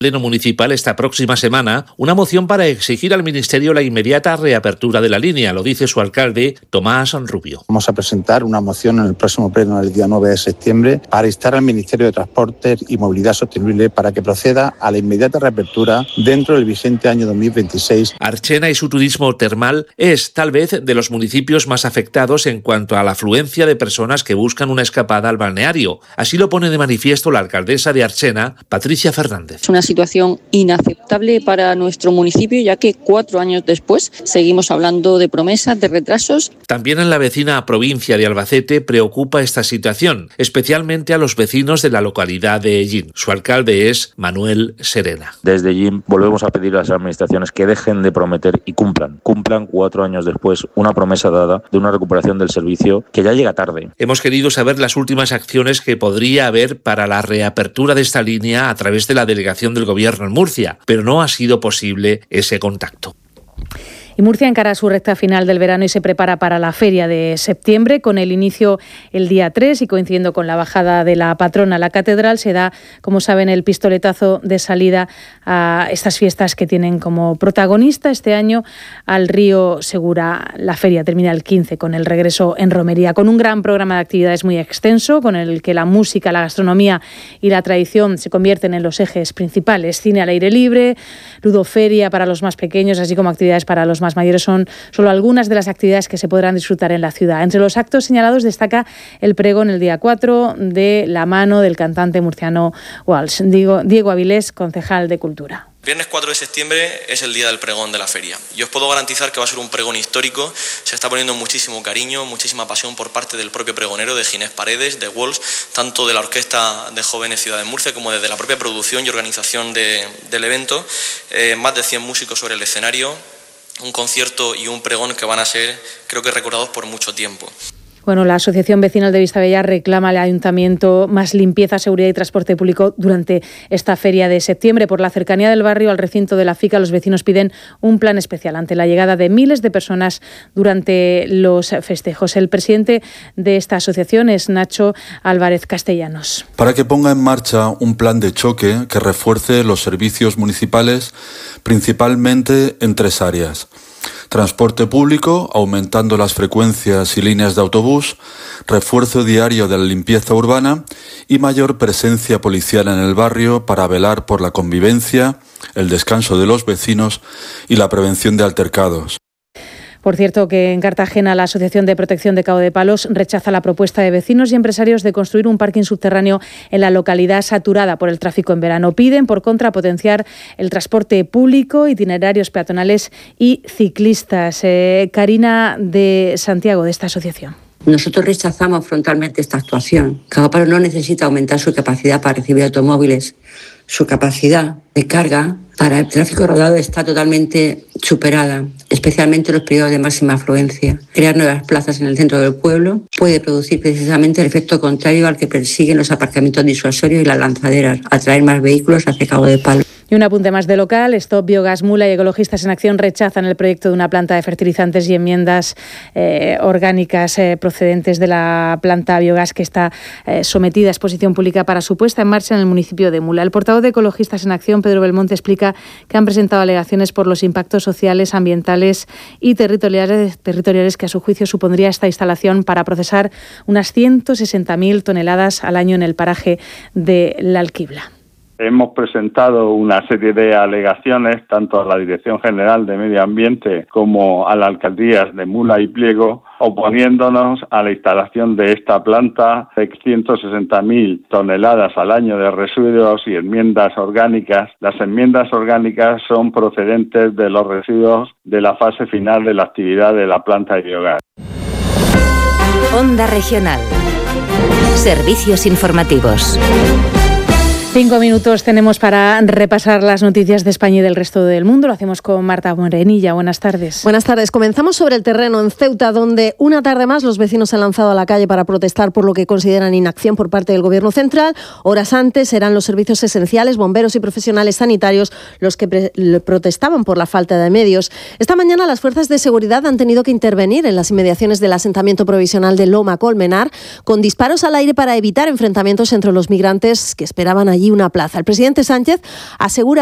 Pleno municipal esta próxima semana una moción para exigir al Ministerio la inmediata reapertura de la línea, lo dice su alcalde, Tomás Rubio. Vamos a presentar una moción en el próximo pleno del día 9 de septiembre para instar al Ministerio de Transportes y Movilidad Sostenible para que proceda a la inmediata reapertura dentro del vigente año 2026. Archena y su turismo termal es tal vez de los municipios más afectados en cuanto a la afluencia de personas que buscan una escapada al balneario. Así lo pone de manifiesto la alcaldesa de Archena, Patricia Fernández. Es una situación inaceptable para nuestro municipio, ya que 4 años después seguimos hablando de promesas, de retrasos. También en la vecina provincia de Albacete preocupa esta situación, especialmente a los vecinos de la localidad de Ellín. Su alcalde es Manuel Serena. Desde Ellín volvemos a pedir a las administraciones que dejen de prometer y cumplan 4 años después una promesa dada de una recuperación del servicio que ya llega tarde. Hemos querido saber las últimas acciones que podría haber para la reapertura de esta línea a través de la delegación del Gobierno en Murcia, pero no ha sido posible ese contacto. Y Murcia encara su recta final del verano y se prepara para la feria de septiembre, con el inicio el día 3 y coincidiendo con la bajada de la patrona a la catedral. Se da, como saben, el pistoletazo de salida a estas fiestas que tienen como protagonista este año al río Segura. La feria termina el 15 con el regreso en romería, con un gran programa de actividades muy extenso, con el que la música, la gastronomía y la tradición se convierten en los ejes principales. Cine al aire libre, ludoferia para los más pequeños, así como actividades para los más mayores son solo algunas de las actividades que se podrán disfrutar en la ciudad. Entre los actos señalados destaca el pregón el día 4 de la mano del cantante murciano Walsh. Diego Avilés, concejal de Cultura. Viernes 4 de septiembre es el día del pregón de la feria y os puedo garantizar que va a ser un pregón histórico. Se está poniendo muchísimo cariño, muchísima pasión por parte del propio pregonero, de Ginés Paredes, de Walsh, tanto de la Orquesta de Jóvenes Ciudad de Murcia como desde la propia producción y organización del evento. Más de 100 músicos sobre el escenario, un concierto y un pregón que van a ser, creo que, recordados por mucho tiempo. Bueno, la Asociación Vecinal de Vistabella reclama al Ayuntamiento más limpieza, seguridad y transporte público durante esta feria de septiembre. Por la cercanía del barrio al recinto de la FICA, los vecinos piden un plan especial ante la llegada de miles de personas durante los festejos. El presidente de esta asociación es Nacho Álvarez Castellanos. Para que ponga en marcha un plan de choque que refuerce los servicios municipales, principalmente en 3 áreas. Transporte público, aumentando las frecuencias y líneas de autobús, refuerzo diario de la limpieza urbana y mayor presencia policial en el barrio para velar por la convivencia, el descanso de los vecinos y la prevención de altercados. Por cierto, que en Cartagena la Asociación de Protección de Cabo de Palos rechaza la propuesta de vecinos y empresarios de construir un parking subterráneo en la localidad saturada por el tráfico en verano. Piden, por contra, potenciar el transporte público, itinerarios peatonales y ciclistas. Karina de Santiago, de esta asociación. Nosotros rechazamos frontalmente esta actuación. Cabo de Palos no necesita aumentar su capacidad para recibir automóviles. Su capacidad de carga para el tráfico rodado está totalmente superada, especialmente en los periodos de máxima afluencia. Crear nuevas plazas en el centro del pueblo puede producir precisamente el efecto contrario al que persiguen los aparcamientos disuasorios y las lanzaderas, atraer más vehículos hacia Cabo de Palos. Y un apunte más de local. Stop Biogas Mula y Ecologistas en Acción rechazan el proyecto de una planta de fertilizantes y enmiendas orgánicas procedentes de la planta biogás que está sometida a exposición pública para su puesta en marcha en el municipio de Mula. El portavoz de Ecologistas en Acción, Pedro Belmonte, explica que han presentado alegaciones por los impactos sociales, ambientales y territoriales que a su juicio supondría esta instalación para procesar unas 160.000 toneladas al año en el paraje de La Alquibla. Hemos presentado una serie de alegaciones tanto a la Dirección General de Medio Ambiente como a las alcaldías de Mula y Pliego, oponiéndonos a la instalación de esta planta de 160.000 toneladas al año de residuos y enmiendas orgánicas. Las enmiendas orgánicas son procedentes de los residuos de la fase final de la actividad de la planta de biogás. Onda Regional. Servicios informativos. 5 minutos tenemos para repasar las noticias de España y del resto del mundo. Lo hacemos con Marta Morenilla. Buenas tardes. Buenas tardes. Comenzamos sobre el terreno en Ceuta, donde una tarde más los vecinos se han lanzado a la calle para protestar por lo que consideran inacción por parte del Gobierno central. Horas antes eran los servicios esenciales, bomberos y profesionales sanitarios los que protestaban por la falta de medios. Esta mañana las fuerzas de seguridad han tenido que intervenir en las inmediaciones del asentamiento provisional de Loma Colmenar con disparos al aire para evitar enfrentamientos entre los migrantes que esperaban allí allí una plaza. El presidente Sánchez asegura